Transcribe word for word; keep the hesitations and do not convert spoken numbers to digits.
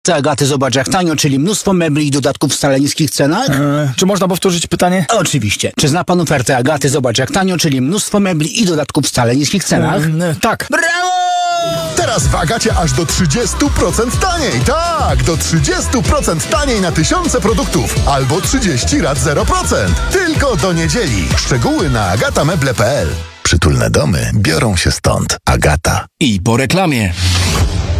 Agaty, zobacz jak tanio, czyli mnóstwo mebli i dodatków w wcale niskich cenach? Eee, czy można powtórzyć pytanie? Oczywiście. Czy zna pan ofertę Agaty, zobacz jak tanio, czyli mnóstwo mebli i dodatków w wcale niskich cenach? Eee, tak. Brawo! Teraz w Agacie aż do trzydzieści procent taniej. Tak, do trzydzieści procent taniej na tysiące produktów. Albo trzydzieści rat zero procent. Tylko do niedzieli. Szczegóły na agatameble kropka p l. Przytulne domy biorą się stąd. Agata. I po reklamie.